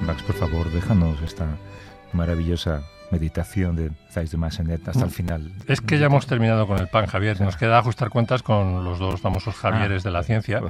Max, por favor, déjanos esta maravillosa meditación de Thijs de Massanet hasta el final. Es que ya hemos terminado con el pan, Javier. Nos queda ajustar cuentas con los dos famosos Javieres de la ciencia.